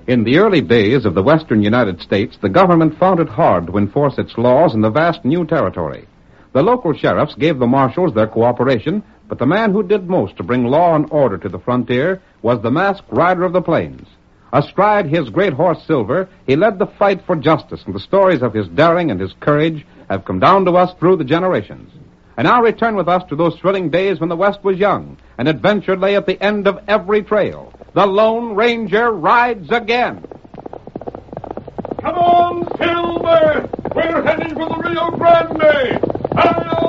In the early days of the western United States, the government found it hard to enforce its laws in the vast new territory. The local sheriffs gave the marshals their cooperation, but the man who did most to bring law and order to the frontier was the masked rider of the plains. Astride his great horse Silver, he led the fight for justice, and the stories of his daring and his courage have come down to us through the generations. And now return with us to those thrilling days when the West was young, and adventure lay at the end of every trail. The Lone Ranger rides again.